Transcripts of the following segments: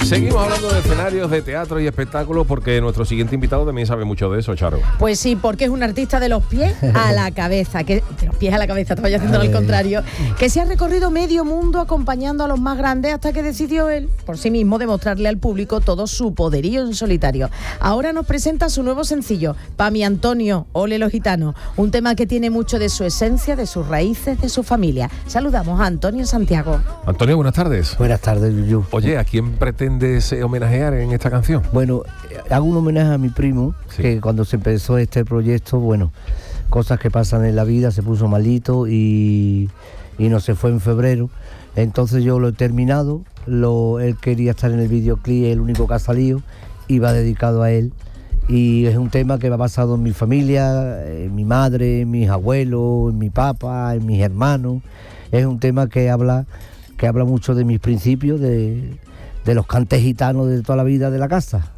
Seguimos hablando de escenarios, de teatro y espectáculos, porque nuestro siguiente invitado también sabe mucho de eso, Charo. Pues sí, porque es un artista de los pies a la cabeza, de los pies a la cabeza, estaba yo haciendo al contrario, que se ha recorrido medio mundo acompañando a los más grandes hasta que decidió él, por sí mismo, demostrarle al público todo su poderío en solitario. Ahora nos presenta su nuevo sencillo, Pa' mi Antonio, Ole los Gitanos, un tema que tiene mucho de su esencia, de sus raíces, de su familia. Saludamos a Antonio Santiago. Antonio, buenas tardes. Buenas tardes, Yuyu. Oye, ¿a quién pretendes homenajear en esta canción? Bueno, hago un homenaje a mi primo, Sí. que cuando se empezó este proyecto, bueno, cosas que pasan en la vida, se puso malito y no se fue en febrero. Entonces yo lo he terminado, él quería estar en el videoclip, es el único que ha salido, y va dedicado a él. Y es un tema que va basado en mi familia, en mi madre, en mis abuelos, en mi papá, en mis hermanos. Es un tema que habla mucho de mis principios, de los cantes gitanos de toda la vida de la casa.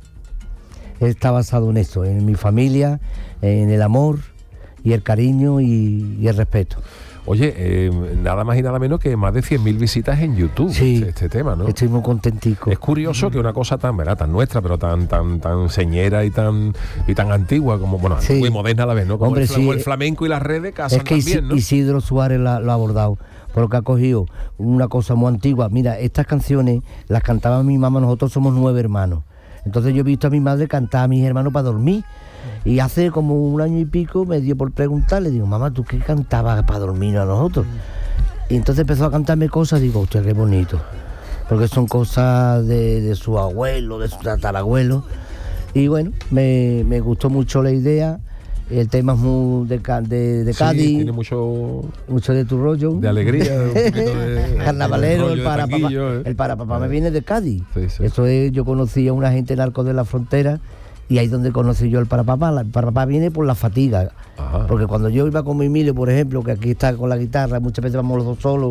Está basado en esto, en mi familia, en el amor y el cariño y el respeto. Oye, nada más y nada menos que más de 100.000 visitas en YouTube, Sí, este tema, ¿no? Estoy muy contentico. Es curioso que una cosa tan, ¿verdad?, tan nuestra, pero tan señera y tan antigua como, bueno, Sí. antigua y moderna a la vez, ¿no? Como, Hombre, como sí. el flamenco y las redes casan Es que también, ¿no? Isidro Suárez lo ha abordado, porque ha cogido una cosa muy antigua. Mira, estas canciones las cantaba mi mamá, nosotros somos 9 hermanos. Entonces yo he visto a mi madre cantar a mis hermanos para dormir. Y hace como un año y pico me dio por preguntarle, digo, mamá, ¿tú qué cantabas para dormir a nosotros? Y entonces empezó a cantarme cosas, digo, hostia, qué bonito. Porque son cosas de su abuelo, de su tatarabuelo. Y bueno, me gustó mucho la idea. El tema es muy de Cádiz. Sí, tiene mucho de tu rollo. de alegría, un poquito de Carnavalero, de el para papá. tanguillo, El para papá me viene de Cádiz. Sí, sí. Eso es, yo conocí a una gente en Arcos de la Frontera y ahí es donde conocí yo el para papá. El para papá viene por la fatiga. Ajá. Porque cuando yo iba con mi Emilio, por ejemplo, que aquí está con la guitarra, muchas veces vamos los dos solos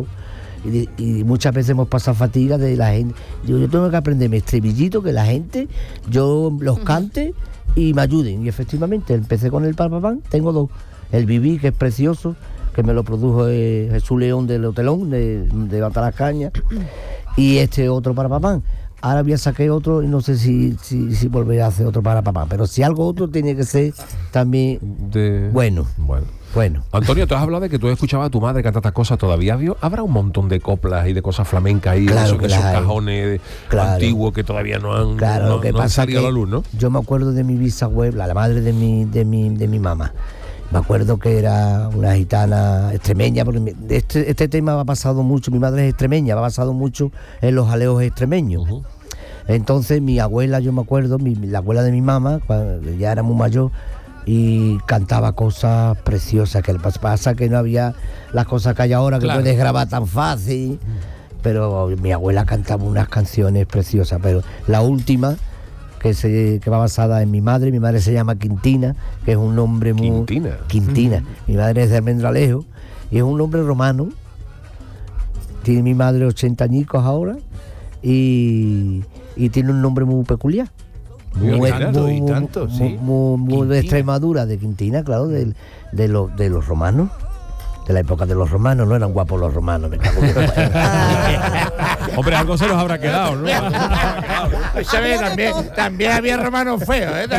y muchas veces hemos pasado fatiga de la gente. Digo, yo tengo que aprenderme estribillito, que la gente, yo los cante y me ayuden. Y efectivamente empecé con el para papá, tengo 2. El Viví, que es precioso, que me lo produjo Jesús León del Hotelón, de Batalascaña, y este otro para papá. Ahora voy a sacar otro y no sé si volveré a hacer otro para papá, pero si algo otro tiene que ser también bueno. Antonio, tú has hablado de que tú escuchabas a tu madre cantar estas cosas. ¿Todavía habrá un montón de coplas y de cosas flamencas ahí, Claro esos que las hay. cajones antiguos que todavía no han salido a la luz, ¿no? Yo me acuerdo de mi bisabuela, la madre de mi mamá. Me acuerdo que era una gitana extremeña, porque este tema va basado mucho, mi madre es extremeña, va basado mucho en los aleos extremeños. Uh-huh. Entonces mi abuela, yo me acuerdo, la abuela de mi mamá, cuando ya era muy mayor, y cantaba cosas preciosas, que pasa que no había las cosas que hay ahora, que Claro. puedes grabar tan fácil, pero mi abuela cantaba unas canciones preciosas, pero la última que va basada en mi madre se llama Quintina, que es un nombre muy... Quintina. Mi madre es de Almendralejo y es un nombre romano. Tiene mi madre 80 añicos ahora y tiene un nombre muy peculiar. Muy de Extremadura, de Quintina, claro, de los romanos. De la época de los romanos, no eran guapos los romanos, me cago en Dios. Hombre, algo se nos habrá quedado, ¿no? También había romanos feos, ¿eh?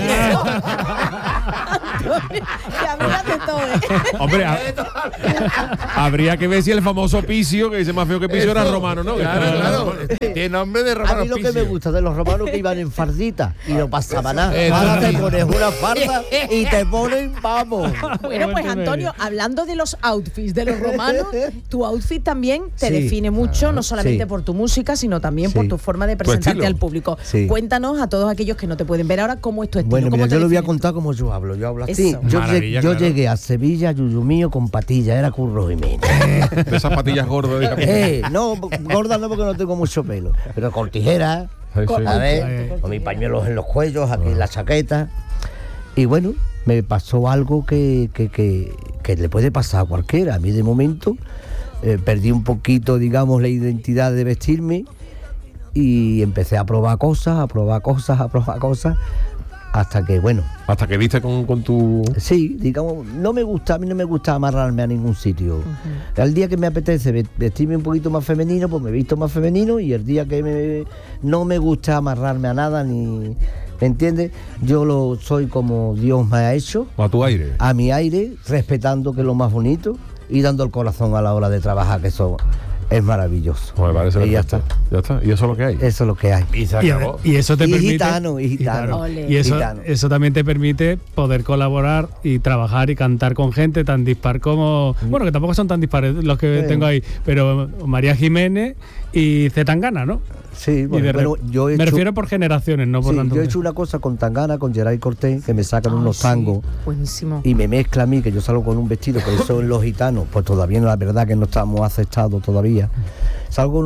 Hombre, habría que ver si el famoso Picio, que dice más feo que Picio, era romano, ¿no? Claro. Tiene nombre de romano. A mí lo que me gusta de los romanos que iban en fardita y no pasaba nada. Eso Ahora te sí. pones una farda y te ponen, vamos. Bueno, pues Antonio, hablando de los outfits de los romanos, tu outfit también te Sí. define mucho, no solamente Sí. por tu música, sino también por Sí. tu forma de presentarte estilo. al público. Sí. Cuéntanos a todos aquellos que no te pueden ver ahora cómo es tu estilo. Bueno, cómo mira, te yo lo voy a defines. contar como yo hablo así. Eso. Maravilla, Yo claro. llegué a Sevilla, Yuyu mío, con patillas, era Curro Jiménez. De esas patillas gordas. No, gorda no, porque no tengo mucho pelo, pero con tijeras, Sí, sí. a ver, con mis pañuelos en los cuellos, aquí en la chaqueta. Y bueno, me pasó algo que le puede pasar a cualquiera. A mí de momento perdí un poquito, digamos, la identidad de vestirme y empecé a probar cosas, Hasta que, bueno, Hasta que viste con tu... sí, digamos, a mí no me gusta amarrarme a ningún sitio. El día que me apetece vestirme un poquito más femenino, pues me visto más femenino, y el día que no me gusta amarrarme a nada, ni... ¿Me entiendes? Yo soy como Dios me ha hecho, A tu aire. a mi aire, respetando, que es lo más bonito, y dando el corazón a la hora de trabajar, que eso es maravilloso. Pues me parece Y ya perfecto. está. Ya está. Y eso es lo que hay. Eso es lo que hay. Y se Y, acabó. y eso te Y permite gitano. Ole. y eso, Gitano. eso también te permite poder colaborar y trabajar y cantar con gente tan dispar como, bueno, que tampoco son tan dispares los que Sí. tengo ahí, pero María Jiménez y Zetangana, ¿no? Sí, Y bueno, de pero yo he me hecho, refiero por generaciones, no por sí, tanto. yo he hecho una cosa con Tangana, con Geray Cortés, que me sacan Ay, unos sí, tangos buenísimo. y me mezcla a mí, que yo salgo con un vestido, que eso en los gitanos, pues todavía la verdad que no estamos aceptados todavía. Salgo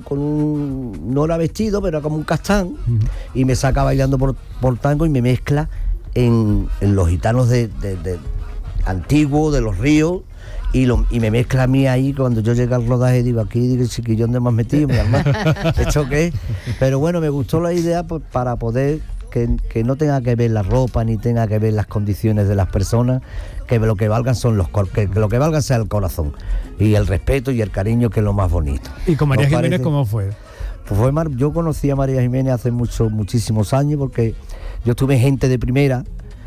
no era vestido, pero era como un castán, y me saca bailando por tango y me mezcla en los gitanos de antiguos, de los ríos, y me mezcla a mí ahí. Cuando yo llegué al rodaje, digo, aquí, digo, el chiquillón de más metido, mi hermano, ¿esto qué es? Pero bueno, me gustó la idea, pues, para poder que no tenga que ver la ropa, ni tenga que ver las condiciones de las personas, que lo que valgan que lo que valgan sea el corazón y el respeto y el cariño, que es lo más bonito. ¿Y con María ¿Os Jiménez parece? cómo fue? Pues yo conocí a María Jiménez hace muchísimos años, porque yo estuve Gente de Primera,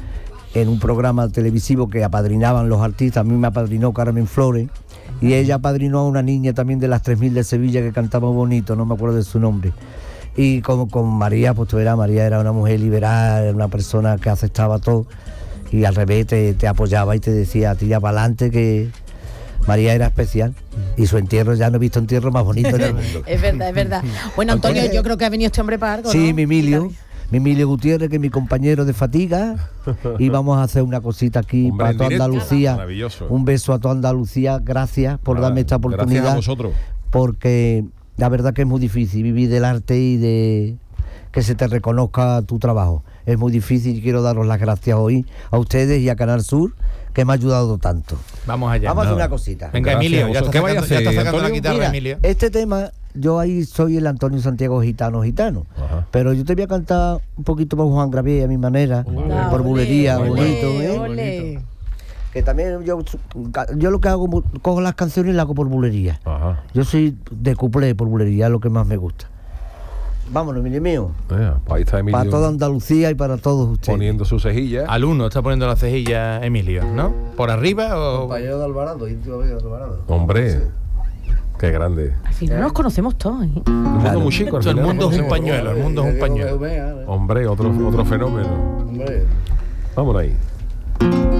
en un programa televisivo que apadrinaban los artistas. A mí me apadrinó Carmen Flores, y ella apadrinó a una niña también de las 3000 de Sevilla que cantaba bonito, no me acuerdo de su nombre. Y como con María, pues tú verás, María era una mujer liberal, era una persona que aceptaba todo, y al revés te apoyaba y te decía, tira para adelante, que María era especial. Y su entierro, ya no he visto entierro más bonito en el mundo. Es verdad, es verdad. Bueno, Antonio, yo creo que ha venido este hombre para algo, Sí, ¿no? mi Emilio Gutiérrez, que es mi compañero de fatiga, y vamos a hacer una cosita aquí Hombre, para en toda directo. Andalucía. Maravilloso. Un beso a toda Andalucía, gracias por Nada, darme esta Gracias a oportunidad, vosotros. porque la verdad que es muy difícil vivir del arte y de que se te reconozca tu trabajo. Es muy difícil, y quiero daros las gracias hoy a ustedes y a Canal Sur, que me ha ayudado tanto. Vamos allá. Vamos a hacer No. una cosita. Venga, Gracias Emilio, a ya está vosotros. ¿Qué vais a sacando, ya está hacer, sacando la Antonio? guitarra, Mira, Emilio. este tema, yo ahí soy el Antonio Santiago gitano, Ajá. pero yo te voy a cantar un poquito por Juan Gravier, a mi manera, Ah, por ole, bulería, ole, bonito, ¿eh? ole. Que también yo lo que hago, cojo las canciones y las hago por bulería. Ajá. Yo soy de cuplé por bulería, es lo que más me gusta. Vámonos, Emilio mío, Pues ahí está Emilio para toda Andalucía y para todos ustedes. poniendo su cejilla. Al uno está poniendo la cejilla Emilio, ¿no? ¿Por arriba o...? Compañero de Alvarado, íntimo amigo de Alvarado. Hombre, qué grande. Al final nos conocemos todos, ¿eh? Un mundo muy chico. al El final mundo es un conocemos. pañuelo, el mundo es un pañuelo. Hombre, otro fenómeno. Hombre. Vámonos ahí.